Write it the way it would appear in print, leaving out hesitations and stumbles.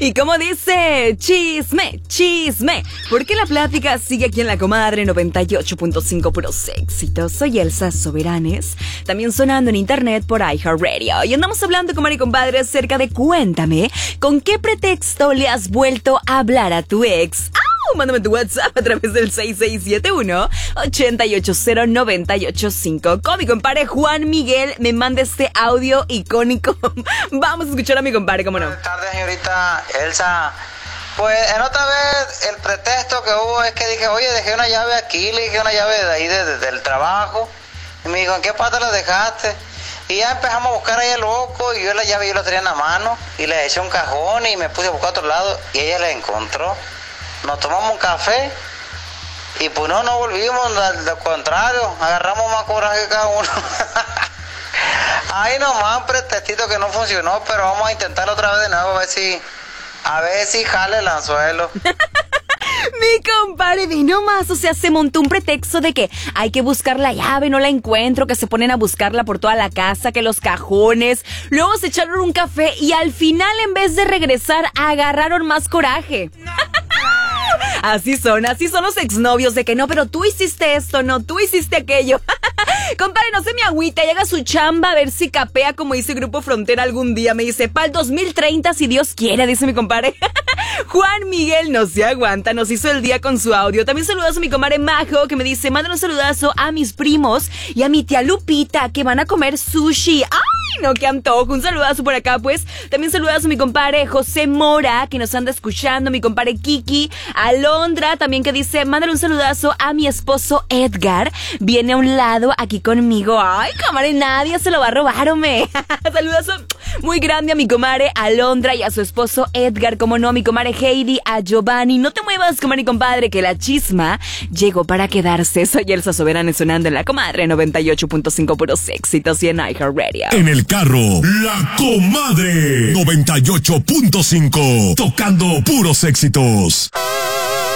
Y como dice, chisme, chisme. Porque la plática sigue aquí en La Comadre 98.5, puros éxitos. Soy Elsa Soberanes, también sonando en internet por iHeartRadio. Y andamos hablando, comadre y compadre, acerca de cuéntame, ¿con qué pretexto le has vuelto a hablar a tu ex? Mándame tu WhatsApp a través del 6671-880-985. Con mi compadre Juan Miguel me manda este audio icónico. Vamos a escuchar a mi compadre, ¿cómo no? Buenas tardes, señorita Elsa. Pues en otra vez el pretexto que hubo es que dije, oye, dejé una llave aquí, le dije una llave de ahí del trabajo. Y me dijo, ¿en qué parte la dejaste? Y ya empezamos a buscar ahí el loco, y yo la llave yo la tenía en la mano, y le eché un cajón y me puse a buscar a otro lado, y ella la encontró. Nos tomamos un café y pues no volvimos, al contrario, agarramos más coraje que cada uno. Ahí nomás un pretextito que no funcionó, pero vamos a intentarlo otra vez de nuevo a ver si jale el anzuelo. Mi compadre, ve nomás, o sea, se montó un pretexto de que hay que buscar la llave, no la encuentro, que se ponen a buscarla por toda la casa, que los cajones, luego se echaron un café y al final, en vez de regresar, agarraron más coraje. Así son los exnovios, de que no, pero tú hiciste esto, no, tú hiciste aquello. Compadre, no se me agüita y haga su chamba a ver si capea como dice Grupo Frontera algún día. Me dice, para el 2030, si Dios quiere, dice mi compadre. Juan Miguel no se aguanta, nos hizo el día con su audio. También saludazo a mi compadre Majo, que me dice, mándale un saludazo a mis primos y a mi tía Lupita, que van a comer sushi. ¡Ay, no, qué antojo! Un saludazo por acá, pues. También saludazo a mi compadre José Mora, que nos anda escuchando, mi compadre Kiki, Alondra, también que dice, mándale un saludazo a mi esposo Edgar, viene a un lado aquí conmigo. ¡Ay, comadre, nadie se lo va a robar, hombre! Saludazo muy grande a mi comadre Alondra y a su esposo Edgar, como no, a mi comadre Heidi, a Giovanni. No te muevas, comadre y compadre, que la chisma llegó para quedarse. Soy Elsa Soberanes, sonando en La Comadre 98.5, puros éxitos y en iHeartRadio. En el carro, La Comadre 98.5, tocando puros éxitos.